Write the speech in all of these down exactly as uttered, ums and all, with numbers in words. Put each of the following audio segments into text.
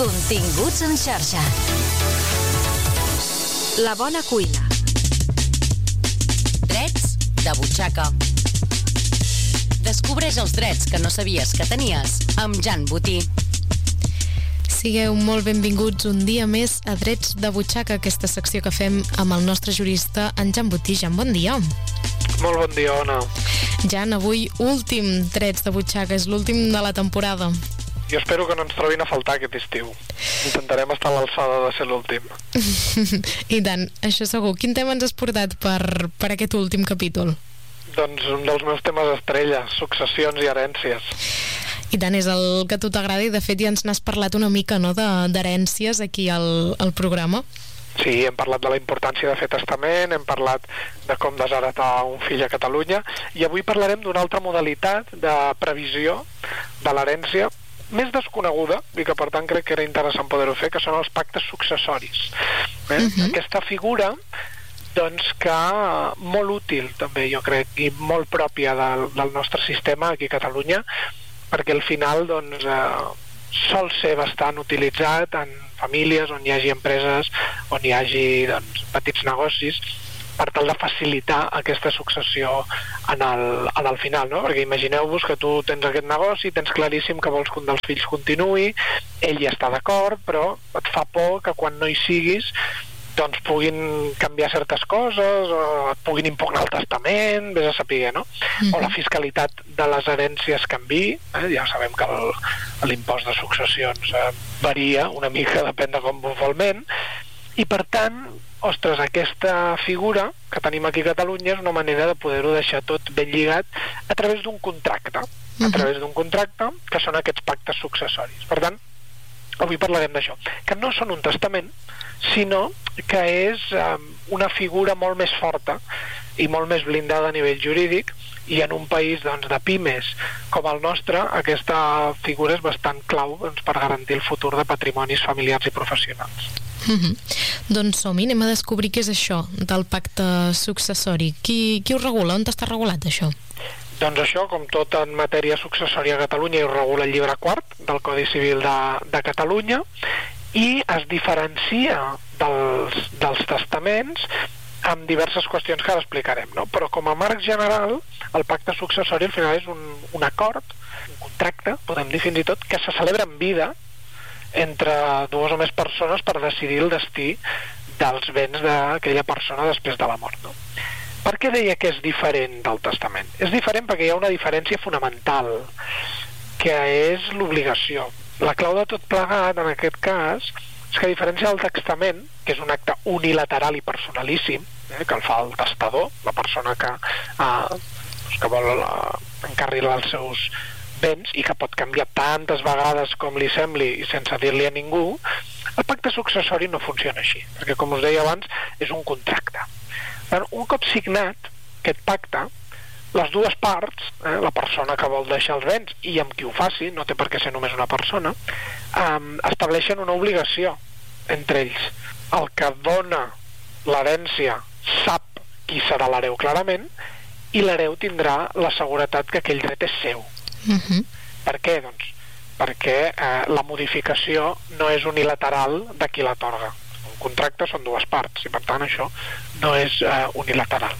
Continguts en xarxa. La bona cuina. Drets de butxaca. Descobreix els drets que no sabies que tenies amb Jan Botí. Sigueu molt benvinguts un dia més a Drets de butxaca, aquesta secció que fem amb el nostre jurista, en Jan Botí. Jan, bon dia. Molt bon dia, Ona. Jan, avui últim Drets de butxaca, és l'últim de la temporada. Jo espero que no ens trobin a faltar aquest estiu. Intentarem estar a l'alçada de ser l'últim. I tant, això segur. Quin tema ens has portat per, per aquest últim capítol? Doncs un dels meus temes estrella, successions i herències. I tant, és el que a tu t'agrada i de fet ja ens n'has parlat una mica, no?, d'herències aquí al, al programa. Sí, hem parlat de la importància de fer testament, hem parlat de com desheretar un fill a Catalunya i avui parlarem d'una altra modalitat de previsió de l'herència més desconeguda i que per tant crec que era interessant poder-ho fer, que són els pactes successoris. Eh? Uh-huh. Aquesta figura doncs que molt útil també jo crec i molt pròpia del, del nostre sistema aquí a Catalunya, perquè al final doncs eh, sol ser bastant utilitzat en famílies on hi hagi empreses, on hi hagi doncs, petits negocis, per tal de facilitar aquesta successió en el, en el final, no? Perquè imagineu-vos que tu tens aquest negoci, tens claríssim que vols que un dels fills continuï, ell hi està d'acord, però et fa por que quan no hi siguis doncs puguin canviar certes coses o et puguin impugnar el testament, vés a saber, no? Mm-hmm. O la fiscalitat de les herències canviï, eh? Ja sabem que el, l'impost de successions eh, varia una mica, depèn de com ho fa el ment, i per tant ostres, aquesta figura que tenim aquí a Catalunya és una manera de poder-ho deixar tot ben lligat a través d'un contracte, uh-huh. a través d'un contracte que són aquests pactes successoris. Per tant, avui parlarem d'això, que no són un testament, sinó que és um, una figura molt més forta i molt més blindada a nivell jurídic, i en un país doncs, de pimes com el nostre, aquesta figura és bastant clau doncs, per garantir el futur de patrimonis familiars i professionals. Mm-hmm. Doncs som-hi, anem a descobrir què és això del pacte successori. Qui, qui ho regula? On està regulat això? Doncs això, com tot en matèria successòria a Catalunya, ho regula el llibre quart del Codi Civil de, de Catalunya i es diferencia dels, dels testaments amb diverses qüestions que ara explicarem, no? Però com a marc general, el pacte successori al final és un, un acord, un contracte, podem dir fins i tot, que se celebra en vida entre dues o més persones per decidir el destí dels béns d'aquella persona després de la mort, no? Per què deia que és diferent del testament? És diferent perquè hi ha una diferència fonamental, que és l'obligació. La clau de tot plegat, en aquest cas, és que a diferència del testament, que és un acte unilateral i personalíssim, eh, que el fa el testador, la persona que, eh, que vol eh, encarrilar els seus béns i que pot canviar tantes vegades com li sembli i sense dir-li a ningú, el pacte successori no funciona així, perquè com us deia abans és un contracte. Però un cop signat aquest pacte, les dues parts, eh, la persona que vol deixar els béns i amb qui ho faci, no té per què ser només una persona, eh, estableixen una obligació entre ells. El que dona l'herència sap qui serà l'hereu clarament i l'hereu tindrà la seguretat que aquell dret és seu. Uh-huh. Per què? Doncs perquè eh, la modificació no és unilateral de qui l'atorga. Un contracte són dues parts i per tant això no és eh, unilateral.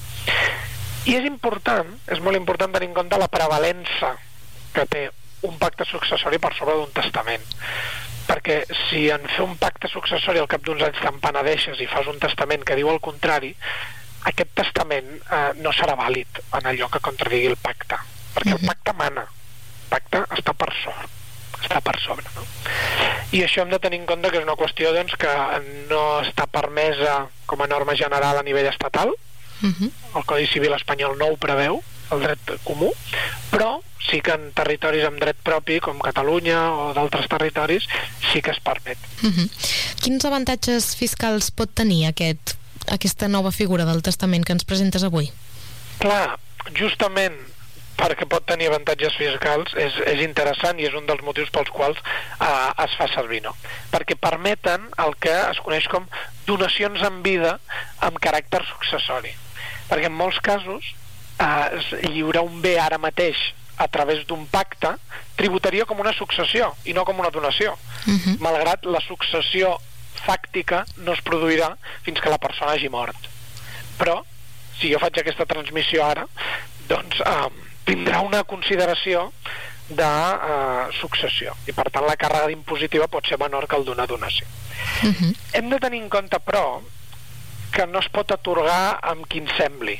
I és important, és molt important tenir en compte la prevalença que té un pacte successori per sobre d'un testament, perquè si en fer un pacte successori al cap d'uns anys te'n penedeixes i fas un testament que diu el contrari, aquest testament eh, no serà vàlid en allò que contradigui el pacte, perquè el pacte mana, el pacte està per sobre, està per sobre, no? I això hem de tenir en compte que és una qüestió doncs, que no està permesa com a norma general a nivell estatal. Uh-huh. El Codi Civil espanyol no ho preveu, el dret comú, però sí que en territoris amb dret propi, com Catalunya o d'altres territoris, sí que es permet. Uh-huh. Quins avantatges fiscals pot tenir aquest, aquesta nova figura del testament que ens presentes avui? Clar, justament perquè pot tenir avantatges fiscals és, és interessant i és un dels motius pels quals eh, es fa servir, no? Perquè permeten el que es coneix com donacions en vida amb caràcter successori, perquè en molts casos eh, lliurar un bé ara mateix a través d'un pacte tributaria com una successió i no com una donació, uh-huh. malgrat la successió fàctica no es produirà fins que la persona hagi mort. Però, si jo faig aquesta transmissió ara, doncs eh, tindrà una consideració de eh, successió, i per tant la càrrega impositiva pot ser menor que el d'una donació. Uh-huh. Hem de tenir en compte, però, que no es pot atorgar amb qui ens sembli.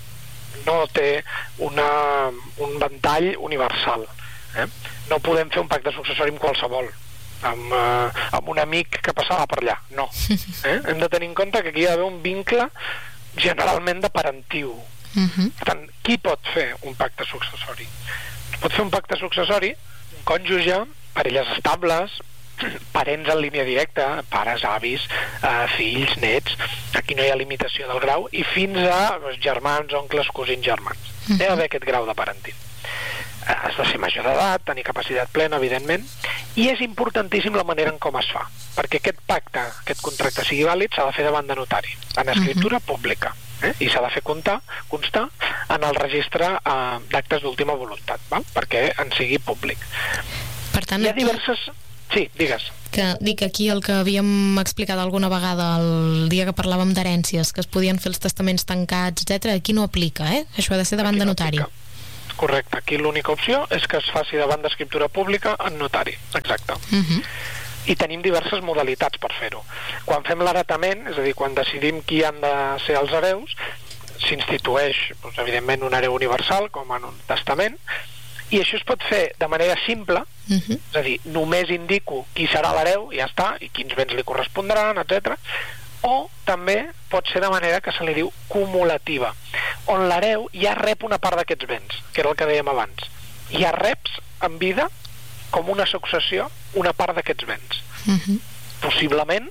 No té una, un ventall universal. Eh? No podem fer un pacte successori amb qualsevol, amb, eh, amb un amic que passava per allà. No. Eh? Hem de tenir en compte que aquí hi ha d'haver un vincle generalment de parentiu. Uh-huh. Per tant, qui pot fer un pacte successori? Pot fer un pacte successori un cònjuge, parelles estables, parents en línia directa, pares, avis, eh, fills, nets, aquí no hi ha limitació del grau, i fins a doncs, germans, oncles, cosins, germans. Uh-huh. Hi ha d'haver aquest grau de parentiu. Eh, has de ser major d'edat, tenir capacitat plena, evidentment, i és importantíssim la manera en com es fa, perquè aquest pacte, aquest contracte sigui vàlid, s'ha de fer davant de notari, en escriptura uh-huh. pública, eh? I s'ha de fer comptar, constar en el registre eh, d'actes d'última voluntat, val? Perquè en sigui públic. Per tant, hi ha diverses... Sí, digues. Que dic aquí el que havíem explicat alguna vegada el dia que parlàvem d'herències, que es podien fer els testaments tancats, etcètera. Aquí no aplica, eh? Això ha de ser davant aquí de notari. No correcte, aquí l'única opció és que es faci davant d'escriptura pública en notari, exacte. Uh-huh. I tenim diverses modalitats per fer-ho. Quan fem l'heretament, és a dir, quan decidim qui han de ser els hereus, s'institueix, doncs, evidentment, un hereu universal, com en un testament, i això es pot fer de manera simple, uh-huh. és a dir, només indico qui serà l'hereu, i ja està, i quins béns li correspondran, etcètera. O també pot ser de manera que se li diu cumulativa, on l'hereu ja rep una part d'aquests béns, que era el que dèiem abans. Ja reps en vida, com una successió, una part d'aquests béns. Uh-huh. Possiblement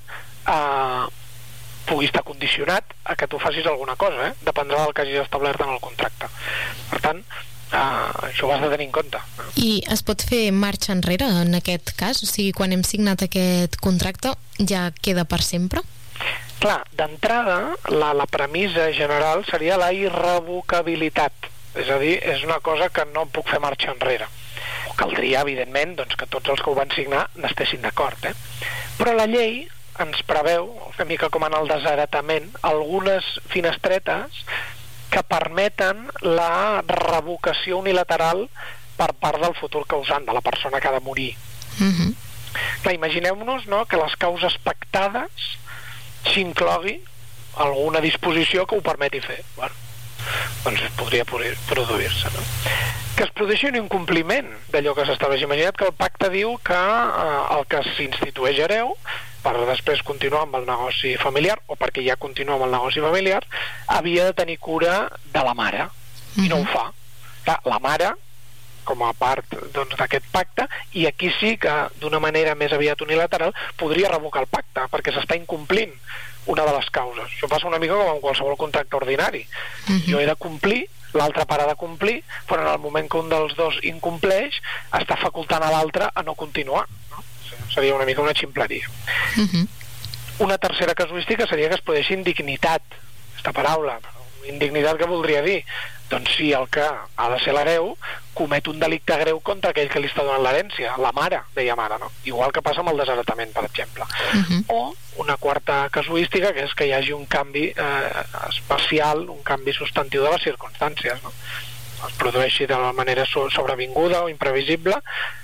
eh, pugui estar condicionat a que tu facis alguna cosa, eh? Dependrà del que hagis establert en el contracte. Per tant, Uh, això ho has de tenir en compte. I es pot fer marxa enrere en aquest cas? O sigui, quan hem signat aquest contracte ja queda per sempre? Clar, d'entrada la, la premissa general seria la irrevocabilitat, és a dir, és una cosa que no puc fer marxa enrere. Caldria, evidentment, doncs, que tots els que ho van signar n'estessin d'acord, eh? Però la llei ens preveu, una mica com en el desheretament, algunes finestretes que permeten la revocació unilateral per part del futur causant, de la persona que ha de morir. Uh-huh. Clar, imagineu-nos, no?, que les causes pactades s'inclogui alguna disposició que ho permeti fer. Bueno, doncs podria produir-se, no? Que es produeixi un incompliment d'allò que s'estableix. Imagina't que el pacte diu que eh, el que s'institueix hereu, per després continuar amb el negoci familiar, o perquè ja continua amb el negoci familiar, havia de tenir cura de la mare, i no ho fa. Clar, la mare, com a part doncs, d'aquest pacte, i aquí sí que d'una manera més aviat unilateral podria revocar el pacte, perquè s'està incomplint una de les causes. Això passa una mica com en qualsevol contracte ordinari. Uh-huh. Jo he de complir, l'altre part ha de complir, però en el moment que un dels dos incompleix, està facultant a l'altre a no continuar. No? Seria una mica una ximpleria. Uh-huh. Una tercera casuística seria que es produeixi indignitat, aquesta paraula. Indignitat què voldria dir? Doncs si el que ha de ser l'hereu comet un delicte greu contra aquell que li està donant l'herència, la mare, deia mare, no? Igual que passa amb el desheretament, per exemple. Uh-huh. O una quarta casuística, que és que hi hagi un canvi eh, especial, un canvi substantiu de les circumstàncies, no? Es produeixi de manera sobrevinguda o imprevisible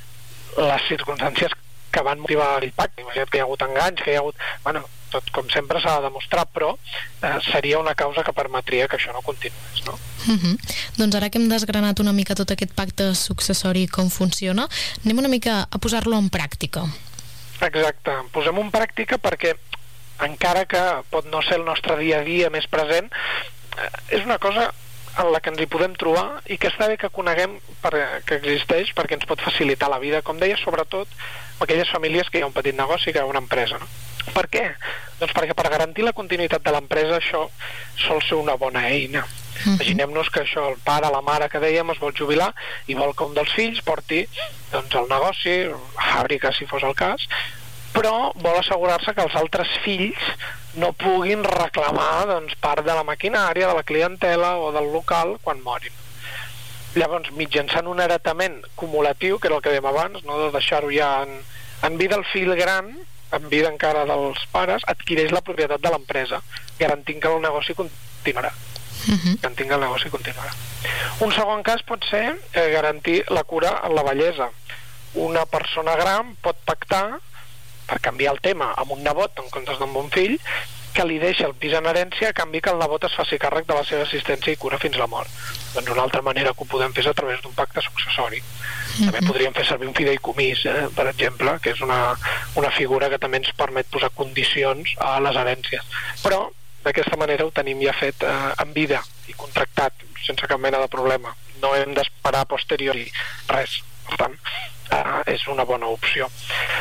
les circumstàncies que van motivar el pacte. Imagina't que hi ha hagut enganys, que hi ha hagut... Bueno, tot com sempre s'ha de demostrar, però eh, seria una causa que permetria que això no continués, no? Uh-huh. Doncs ara que hem desgranat una mica tot aquest pacte successori, com funciona, anem una mica a posar-lo en pràctica. Exacte, posem en pràctica perquè encara que pot no ser el nostre dia a dia més present, eh, és una cosa en la que ens hi podem trobar i que està bé que coneguem per, que existeix, perquè ens pot facilitar la vida, com deia, sobretot aquelles famílies que hi ha un petit negoci, que hi ha una empresa, no? Per què? Doncs perquè per garantir la continuïtat de l'empresa això sol ser una bona eina. Uh-huh. Imaginem-nos que això, el pare, la mare que dèiem, es vol jubilar i vol que un dels fills porti doncs, el negoci, la fàbrica si fos el cas, però vol assegurar-se que els altres fills no puguin reclamar doncs, part de la maquinària, de la clientela o del local quan morin. Llavors, mitjançant un heretament cumulatiu, que era el que dèiem abans, no de deixar-ho ja en, En vida el fill gran, en vida encara dels pares, adquireix la propietat de l'empresa, garantint que el negoci continuarà. Uh-huh. Garantint que el negoci continuarà. Un segon cas pot ser eh, garantir la cura en la vellesa. Una persona gran pot pactar, per canviar el tema, amb un nebot en comptes d'un bon fill, que li deixa el pis en herència a canvi que el nebot es faci càrrec de la seva assistència i cura fins a la mort. Doncs una altra manera que ho podem fer és a través d'un pacte successori. Mm-hmm. També podríem fer servir un fideïcomís, eh, per exemple, que és una, una figura que també ens permet posar condicions a les herències. Però d'aquesta manera ho tenim ja fet eh, en vida i contractat, sense cap mena de problema. No hem d'esperar a posteriori res. Per tant, eh, és una bona opció.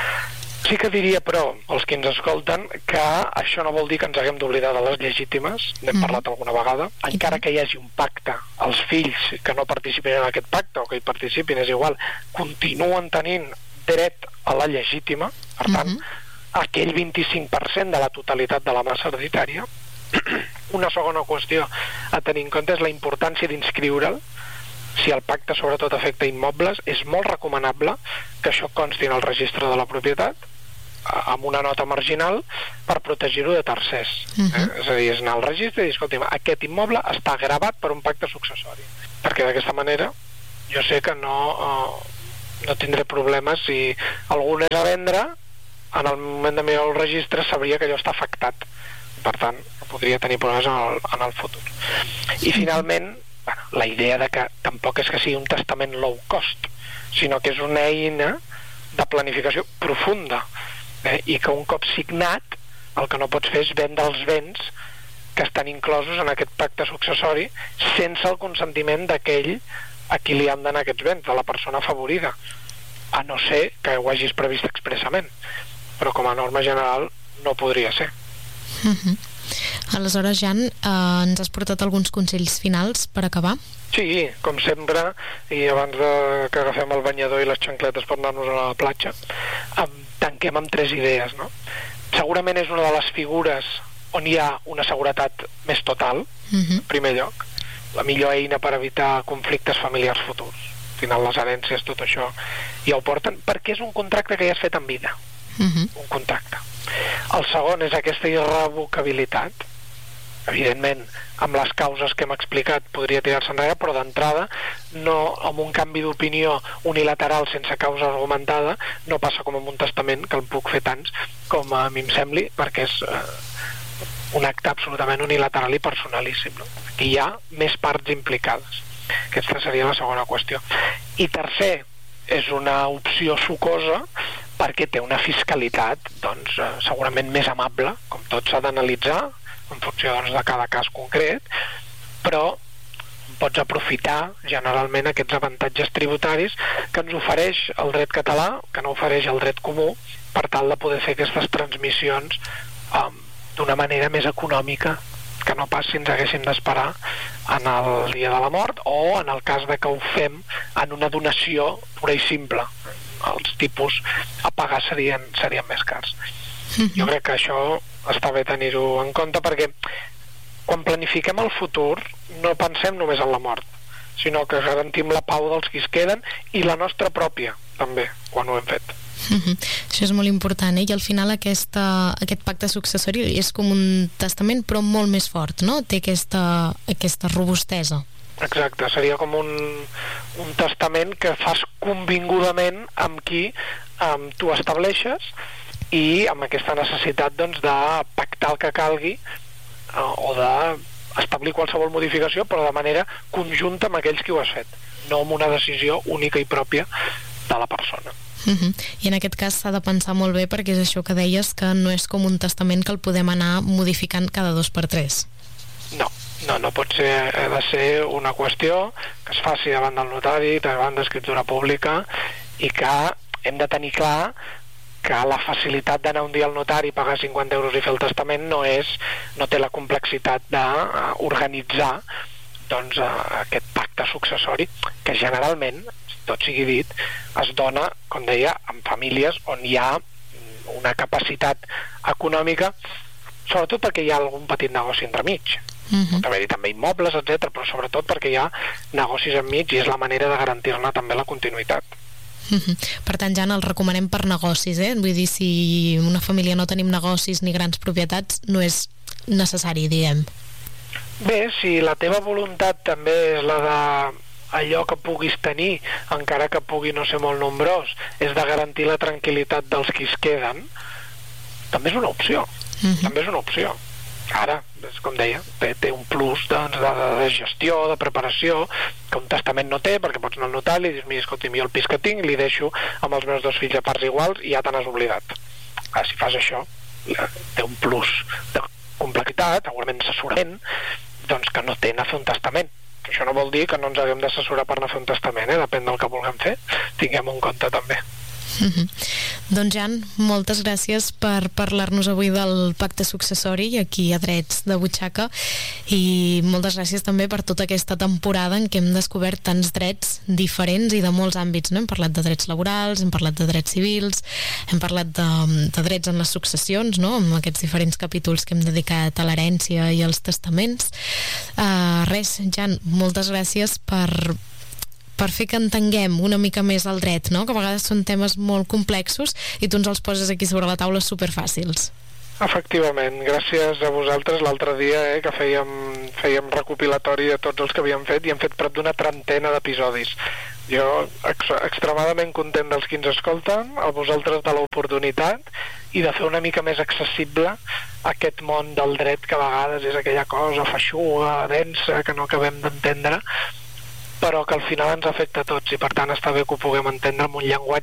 Sí que diria, però, als que ens escolten, que això no vol dir que ens haguem d'oblidar de les legítimes, n'hem mm. parlat alguna vegada, encara que hi hagi un pacte, els fills que no participin en aquest pacte, o que hi participin, és igual, continuen tenint dret a la legítima, per tant, mm-hmm. aquell vint-i-cinc per cent de la totalitat de la massa hereditària. Una segona qüestió a tenir en compte és la importància d'inscriure'l. Si el pacte sobretot afecta immobles, és molt recomanable que això consti en el registre de la propietat amb una nota marginal per protegir-ho de tercers. Uh-huh. eh? És a dir, és anar al registre i dir, escolta, aquest immoble està gravat per un pacte successori. Perquè d'aquesta manera jo sé que no, eh, no tindré problemes si algú és a vendre, en el moment de mirar el registre sabria que allò està afectat. Per tant, podria tenir problemes en el, en el futur. I finalment, bueno, la idea de que tampoc és que sigui un testament low cost, sinó que és una eina de planificació profunda, eh? I que un cop signat el que no pots fer és vendre els béns que estan inclosos en aquest pacte successori sense el consentiment d'aquell a qui li han d'anar aquests béns, de la persona afavorida, a no ser que ho hagis previst expressament, però com a norma general no podria ser. Uh-huh. Aleshores, Jan, eh, ens has portat alguns consells finals per acabar? Sí, com sempre, i abans de que agafem el banyador i les xancletes per anar-nos a la platja, eh, tanquem amb tres idees, no? Segurament és una de les figures on hi ha una seguretat més total, uh-huh. en primer lloc, la millor eina per evitar conflictes familiars futurs. Al final les herències, tot això, ja ho porten, perquè és un contracte que ja has fet en vida. Uh-huh. Un contracte. El segon és aquesta irrevocabilitat. Evidentment, amb les causes que hem explicat podria tirar-se enrere, però d'entrada, no, amb un canvi d'opinió unilateral sense causa argumentada, no passa com amb un testament, que el puc fer tants com a mi em sembli, perquè és eh, un acte absolutament unilateral i personalíssim, no? Aquí hi ha més parts implicades. Aquesta seria la segona qüestió. I tercer, és una opció sucosa perquè té una fiscalitat doncs, eh, segurament més amable, com tot s'ha d'analitzar en funció doncs, de cada cas concret, però pots aprofitar generalment aquests avantatges tributaris que ens ofereix el dret català, que no ofereix el dret comú, per tal de poder fer aquestes transmissions eh, d'una manera més econòmica que no pas si ens haguéssim d'esperar en el dia de la mort o en el cas de que ho fem en una donació pura i simple. Els tipus a pagar serien, serien més cars. Mm-hmm. Jo crec que això està bé tenir-ho en compte perquè quan planifiquem el futur no pensem només en la mort, sinó que garantim la pau dels qui es queden i la nostra pròpia, també, quan ho hem fet. Mm-hmm. Això és molt important, eh? I al final aquesta, aquest pacte successori és com un testament però molt més fort, no? Té aquesta, aquesta robustesa. Exacte, seria com un, un testament que fas convingudament amb qui um, tu estableixes i amb aquesta necessitat doncs, de pactar el que calgui uh, o d'establir qualsevol modificació però de manera conjunta amb aquells qui ho has fet, no amb una decisió única i pròpia de la persona. Uh-huh. I en aquest cas s'ha de pensar molt bé perquè és això que deies, que no és com un testament que el podem anar modificant cada dos per tres. No, no, no pot ser, ha de ser una qüestió que es faci davant del notari, davant d'escriptura pública i que hem de tenir clar que la facilitat d'anar un dia al notari, pagar cinquanta euros i fer el testament no és, no té la complexitat d'organitzar doncs, aquest pacte successori que generalment, tot sigui dit, es dona, com deia, en famílies on hi ha una capacitat econòmica, sobretot perquè hi ha algun petit negoci entremig. Uh-huh. Pot haver-hi també immobles, etcètera, però sobretot perquè hi ha negocis enmig i és la manera de garantir-ne també la continuïtat. Per tant, Jan, el recomanem per negocis, eh? Vull dir, si una família no tenim negocis ni grans propietats, no és necessari, diguem. Bé, si la teva voluntat també és la de allò que puguis tenir, encara que pugui no ser molt nombrós, és de garantir la tranquil·litat dels qui es queden, també és una opció. Uh-huh. També és una opció. Ara, com deia, té, té un plus doncs, de, de gestió, de preparació, que un testament no té, perquè pots anar al notari i dius, mira, escolta, jo el pis que tinc li deixo amb els meus dos fills a parts iguals i ja te n'has oblidat. Ara, si fas això, té un plus de complexitat, segurament assessorament, doncs que no té anar a fer un testament. Això no vol dir que no ens haguem d'assessorar per anar a fer un testament, eh? Depèn del que vulguem fer, tinguem en compte també. Mm-hmm. Doncs Jan, moltes gràcies per parlar-nos avui del pacte successori aquí a Drets de Butxaca, i moltes gràcies també per tota aquesta temporada en què hem descobert tants drets diferents i de molts àmbits, no? Hem parlat de drets laborals, hem parlat de drets civils, hem parlat de, de drets en les successions, no? Amb aquests diferents capítols que hem dedicat a l'herència i als testaments. Uh, res, Jan, moltes gràcies per per fer que entenguem una mica més el dret, no? Que a vegades són temes molt complexos i tu ens els poses aquí sobre la taula superfàcils. Efectivament, gràcies a vosaltres. L'altre dia eh, que fèiem, fèiem recopilatori de tots els que havíem fet i hem fet prop d'una trentena d'episodis. Jo ex extremadament content dels qui ens escolten, a vosaltres de l'oportunitat i de fer una mica més accessible aquest món del dret que a vegades és aquella cosa feixuga, densa, que no acabem d'entendre, però que al final ens afecta a tots i per tant està bé que ho puguem entendre amb un llenguatge